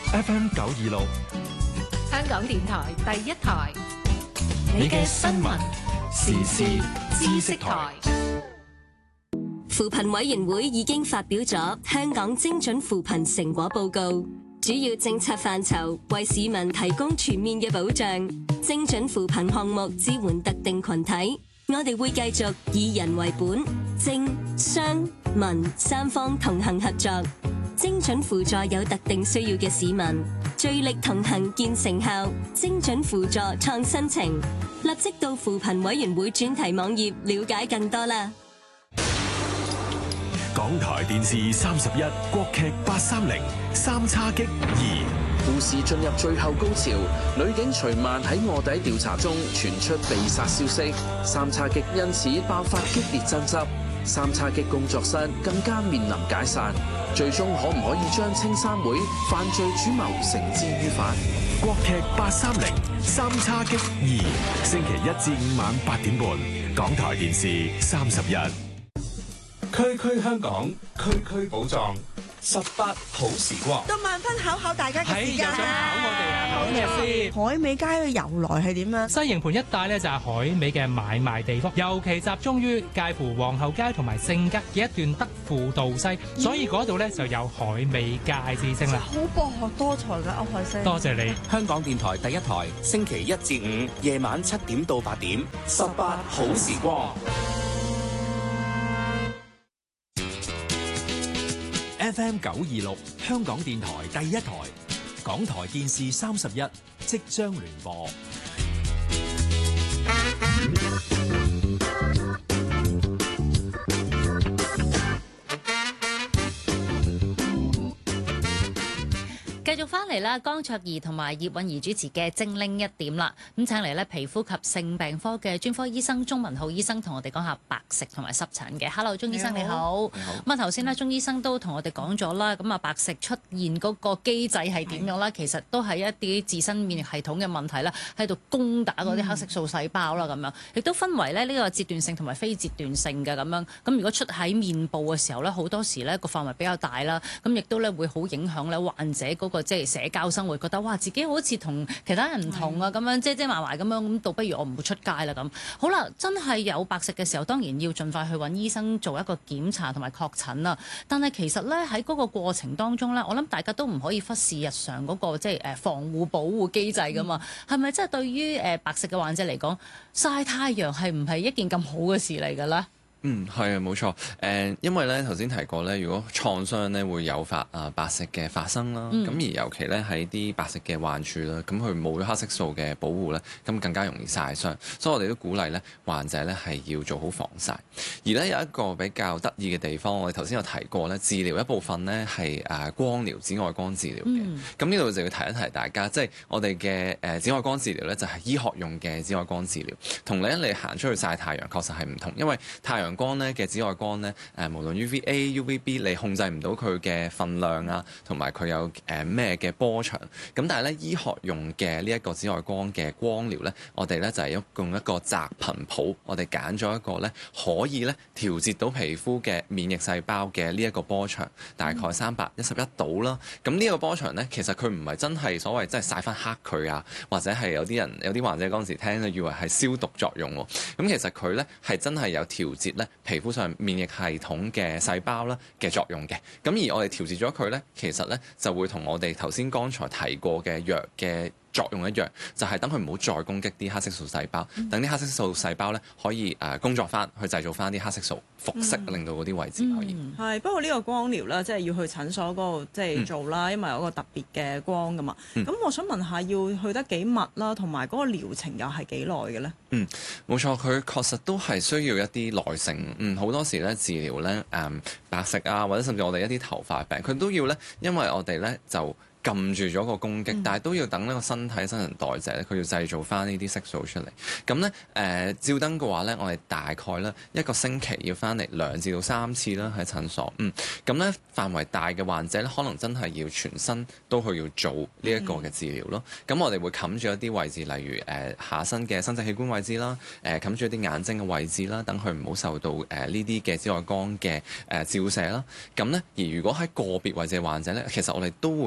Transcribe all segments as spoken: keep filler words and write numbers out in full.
F M 九二六， 香港電台第一台，你嘅新聞時事知識台。 扶貧委員會已經發表咗香港精準扶貧成果報告，主要政策範疇為市民提供全面嘅保障，精準扶貧項目支援特定群體。我哋會繼續以人為本，政商民三方同行合作，精準輔助有特定需要嘅市民，聚力同行見成效，精準輔助創新程。立即到扶貧委員會專題網頁了解更多啦。 港台電視三十一，國劇八三零三叉戟二。 故事進入最後高潮，女警徐曼喺臥底調查中傳出被殺消息，三叉戟因此爆發激烈爭執，三叉戟工作室更加面臨解散，最終可唔可以將青山會犯罪主謀繩之於法？ 國劇八三零三叉戟二，星期一至五晚八點半，港台電視三十一。 區區香港，區區寶藏，十八好時光。 到萬分考考大家嘅時間又想考我哋啊？考咩先？ 海味街嘅由來係點樣？ 西營盤一帶咧就係海味嘅買賣地方，尤其集中於介乎皇后街同埋聖吉嘅一段德輔道西，嗯、所以嗰度咧就有海味街之稱啦。 好博學多才嘅歐海星， 多謝你。 香港電台第一台，星期一至五夜晚七點到八點，十八好時光。 F M 九二六，香港電台第一台，港台電視三十一即將聯播。 繼續翻嚟啦，江卓儀同埋葉韻儀主持嘅精靈一點啦，咁請嚟咧皮膚及性病科嘅專科醫生鍾文浩醫生同我哋講下白癟同埋濕疹嘅。Hello，鍾醫生你好。你好。咁啊頭先咧，鍾醫生都同我哋講咗啦，咁啊白癟出現嗰個機制係點樣啦？其實都係一啲自身免疫系統嘅問題啦，喺度攻打嗰啲黑色素細胞啦，咁、嗯、樣亦都分為咧呢個階段性同埋非階段性嘅咁樣。咁如果出喺面部嘅時候咧，好多時咧個範圍比較大啦，咁亦都咧會好影響咧患者嗰、那個即係社交生活，覺得哇自己好似同其他人唔同啊咁樣，遮遮埋埋咁樣，咁倒不如我唔會出街啦咁。好啦，真係有白癟嘅時候，當然要盡快去揾醫生做一個檢查同埋確診啦。但係其實咧喺嗰個過程當中咧，我諗大家都唔可以忽視日常嗰、那個即係誒防護保護機制噶嘛。係咪即係對於誒白癟嘅患者嚟講，曬太陽係唔係一件咁好嘅事嚟㗎咧？ 嗯，係啊，冇錯。誒、呃，因為咧頭先提過咧，如果創傷咧會誘發啊白癟嘅發生啦，咁、嗯、而尤其咧喺啲白癟嘅患處啦，咁佢冇咗黑色素嘅保護咧，咁更加容易曬傷。所以我哋都鼓勵咧患者咧係要做好防曬。而咧有一個比較得意嘅地方，我哋頭先有提過咧，治療一部分咧係誒光療、紫外光治療嘅。咁呢度就要提一提大家，即係我哋嘅誒紫外光治療咧就係醫學用嘅紫外光治療，同你你行出去曬太陽確實係唔同，因為太陽光咧嘅紫外光咧，誒無論 U V A、U V B， 你控制唔到佢嘅分量啊，同埋佢有誒咩嘅波長。咁但係咧，醫學用嘅呢一個紫外光嘅光療咧，我哋咧就係用一個窄頻譜，我哋揀咗一個咧可以咧調節到皮膚嘅免疫細胞嘅呢一個波長，大概三百一十一度啦。咁呢個波長咧，其實佢唔係真係所謂真係曬翻黑佢啊，或者係有啲人有啲患者嗰陣時聽就以為係消毒作用喎。咁其實佢咧係真係有調節咧皮膚上免疫系統嘅細胞啦嘅作用嘅，咁而我哋調節咗佢咧，其實咧就會同我哋頭先剛才提過嘅藥嘅作用一樣，就係等佢唔好再攻擊啲黑色素細胞，等啲黑色素細胞咧可以誒工作翻，去製造翻啲黑色素，復色、嗯、令到嗰啲位置可以。 係、嗯，不過呢個光療咧，即係要去診所嗰度即係做啦，嗯、因為有個特別嘅光噶嘛。咁、嗯、我想問下，要去得幾密啦，同埋嗰個療程又係幾耐嘅咧？ 嗯，冇錯，佢確實都係需要一啲耐性。嗯，好多時咧治療咧誒白癟啊，或者甚至我哋一啲頭髮病，佢都要咧，因為我哋咧就撳住咗個攻擊，嗯、但係都要等呢個身體新陳代謝咧，佢要製造翻呢啲色素出嚟。咁咧誒，照燈嘅話咧，我哋大概咧一個星期要翻嚟兩至到三次啦喺診所。嗯，咁咧範圍大嘅患者咧，可能真係要全身都去要做呢一個嘅治療咯。咁、嗯、我哋會冚住一啲位置，例如誒、呃、下身嘅生殖器官位置啦，誒冚住一啲眼睛嘅位置啦，等佢唔好受到誒呢啲嘅紫外光嘅誒、呃、照射啦。咁咧而如果喺個別位置嘅患者咧，其實我哋都會有一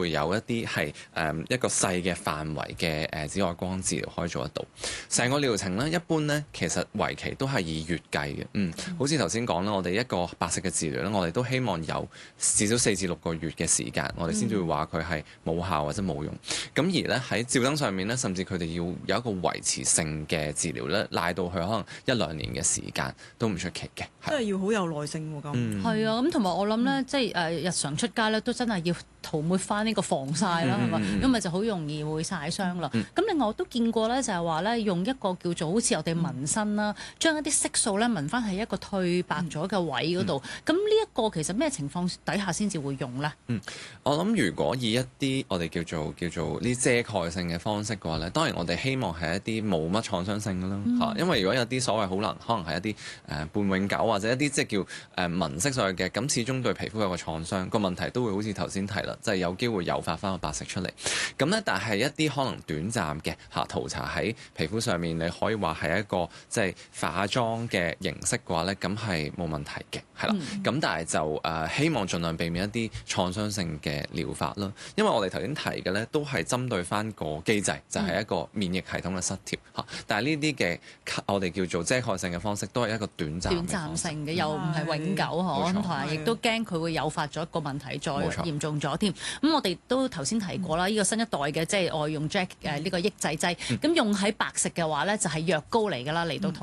啲係誒一個細嘅範圍嘅誒紫外光治療可以做得到。成個療程咧，一般咧其實為期都係以月計嘅。嗯，好似頭先講啦，我哋一個白矽嘅治療咧，我哋都希望有至少四至六個月嘅時間，我哋先至會話佢係冇效或者冇用。咁而咧喺照燈上面咧，甚至佢哋要有一個維持性嘅治療咧，拉到去可能一兩年嘅時間都唔出奇嘅。 真係要好有耐性喎咁。 嗯，係啊，咁同埋我諗咧，即係誒日常出街咧，都真係要塗抹翻呢個防曬啦，係嘛、嗯？因為就好容易會曬傷啦。咁、嗯、另外我都見過咧，就係話咧，用一個叫做好似我哋紋身啦，將、嗯、一啲色素咧紋翻喺一個褪白咗嘅位嗰度。咁呢一個其實咩情況底下先至會用咧？ 嗯，我諗如果以一啲我哋叫做叫做呢遮蓋性嘅方式嘅話咧，當然我哋希望係一啲冇乜創傷性嘅啦嚇。嗯、因為如果有啲所謂好難，可能係一啲誒、呃、半永久或者一啲即係叫誒紋飾上去嘅，咁始終對皮膚有個創傷，個問題都會好似頭先提啦，就係、是、有機會誘發翻個白矽出嚟。咁咧，但係一啲可能短暫嘅嚇塗搽喺皮膚上面，你可以話係一個即係化妝嘅形式嘅話咧，咁係冇問題嘅，係啦。咁、嗯、但係就誒、呃、希望盡量避免一啲創傷性嘅療法啦，因為我哋頭先提嘅咧都係針對翻個機制，就係、是、一個免疫系統嘅失調嚇。但係呢啲嘅我哋叫做遮蓋性嘅方式，都係一個短暫短暫性嘅，又唔係永久嗬。同埋亦都驚佢會誘發咗一個問題，再嚴重咗添。咁我哋都頭先提過啦，呢、嗯、個新一代嘅即係外用 J A K 誒呢個抑制劑，咁、嗯、用喺白矽嘅話咧，就係藥膏嚟㗎啦，嚟到